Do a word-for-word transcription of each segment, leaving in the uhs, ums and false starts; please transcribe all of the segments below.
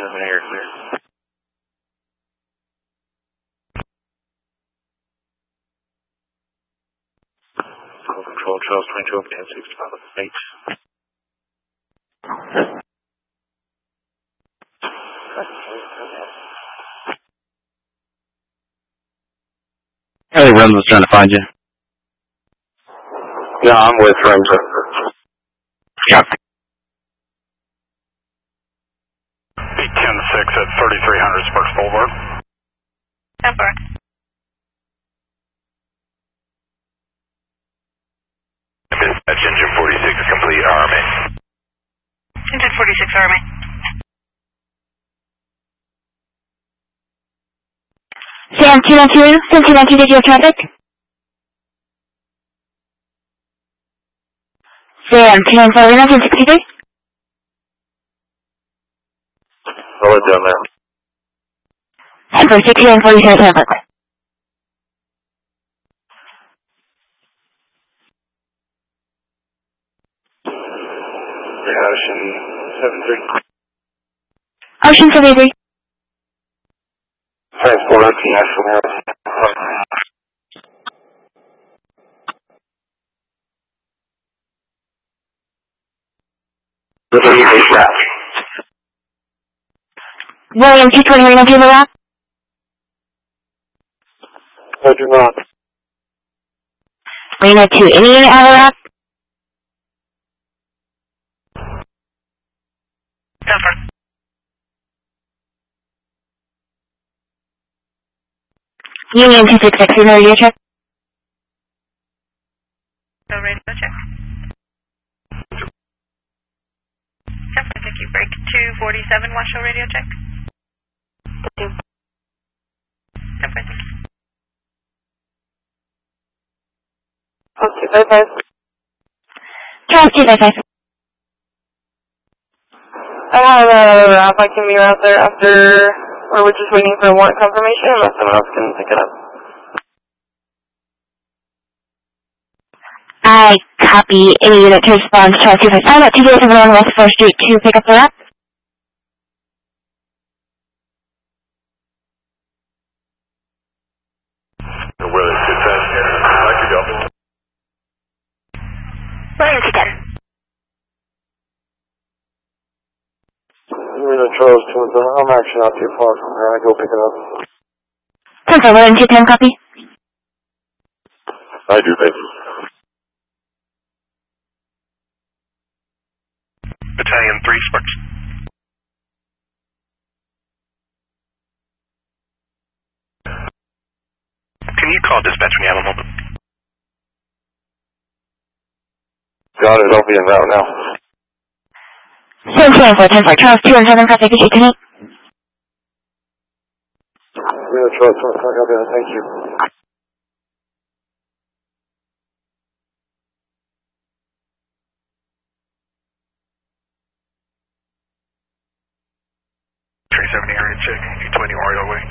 Let me know you're clear. Call control, Charles twenty-two, open and six five eight. Hey, Rem was trying to find you. Yeah, I'm with Remza. Yeah. B ten six at thirty-three hundred Sparks Boulevard. ten four. Dispatch engine forty-six complete, R M A. Engine forty-six, R M A. Sam two nine two, Sam two nine two, did you have traffic? Sam two nine four, nineteen sixty-three? I'll let down there. ten four, six nine forty-seven, traffic. Ocean seven three. Ocean seventy-three. Transport up to National House. Liberty Base Route. William two twenty, Marina two, Route? I do not. Marina two, any unit have a route? ten four. Union two six six, no radio check? No radio check. ten four, thank you. Break two forty-seven, Washoe radio check. two. ten four, thank you. Oh, two five five. Charles two five five. I have a route I can be out there after, or we're just waiting for a warrant confirmation unless someone else can pick it up. I copy any unit to respond to Charles two five five. I'm at two days of along West first Street to pick up the route. Where they sit that here. I could go. William two ten. You're in a Charles two one. I'm actually not too far from here. I go pick it up. ten four, William two ten, copy. I do, baby. Battalion three Sparks. Can you call dispatch when you have a moment? Got it, I'll be en route now. Sam two nine four, ten four, Charles two one seven, copy, appreciate tonight. We're in a Charles two one seven, copy, thank you. three seventy area check, eight twenty Oriole Way.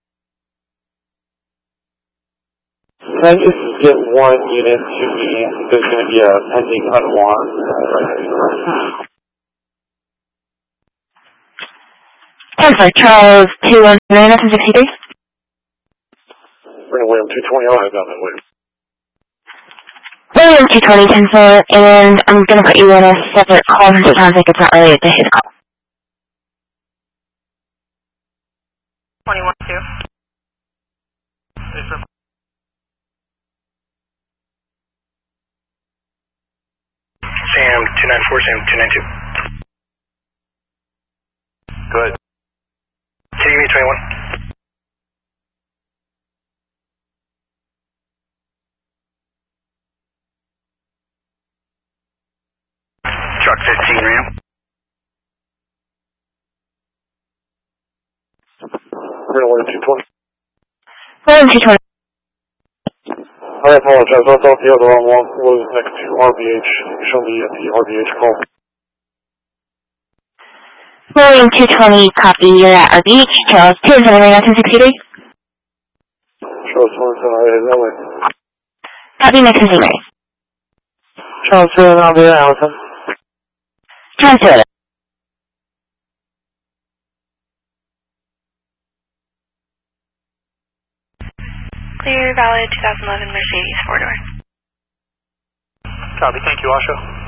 Can I just get one unit to me? There's going to be a pending unwarrant. ten four, Charles two one nine, nineteen sixty-three. We're going to William two twenty, I'll have down that way. William two twenty, ten four, and I'm going to put you in a separate call since it sounds like it's not related to his call. twenty-one two. Sam two nine four, Sam two nine two. Good. Can you give me twenty-one? Truck fifteen, Ram. We're going to two twenty. William two twenty. I apologize, I thought the other one was next to R B H. Show me at the R B H call. William two twenty, copy, you're at R B H, Charles two one seven, nineteen sixty-three. Charles two one seven, that way. Copy, next is Mary. Charles two, I'll be there, Allison. Charles two. Clear, valid two thousand eleven Mercedes four-door. Copy, thank you, Washoe.